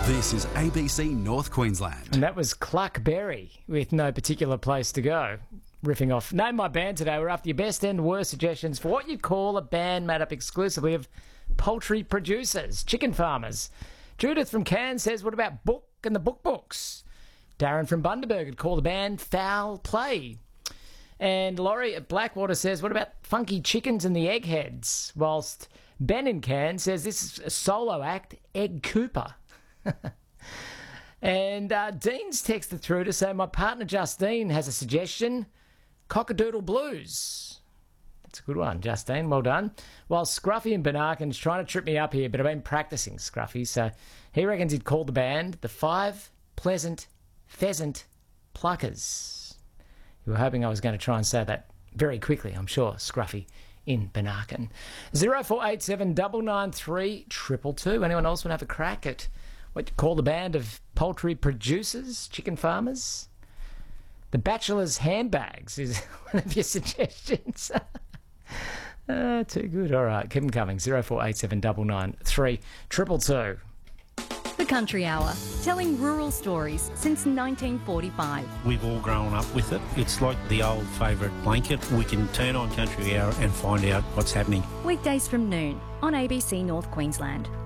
This is ABC North Queensland. And that was Cluck Berry with No Particular Place to Go. Riffing off Name My Band today. We're after your best and worst suggestions for what you'd call a band made up exclusively of poultry producers, chicken farmers. Judith from Cairns says, what about Book and the Book Books? Darren from Bundaberg would call the band Foul Play. And Laurie at Blackwater says, what about Funky Chickens and the Eggheads? Whilst Ben in Cairns says, this is a solo act, Egg Cooper. And Dean's texted through to say, my partner Justine has a suggestion, Cockadoodle Blues. That's a good one, Justine, well done. While Scruffy in Benarkin's trying to trip me up here, but I've been practising Scruffy, so he reckons he'd call the band the Five Pleasant Pheasant Pluckers. You were hoping I was going to try and say that very quickly, I'm sure, Scruffy in Benarkin. 0487 993 222. Anyone else want to have a crack at what you call the band of poultry producers, chicken farmers? The Bachelor's Handbags is one of your suggestions. Too good. All right, keep them coming. 0487 993 222. The Country Hour, telling rural stories since 1945. We've all grown up with it. It's like the old favourite blanket. We can turn on Country Hour and find out what's happening. Weekdays from noon on ABC North Queensland.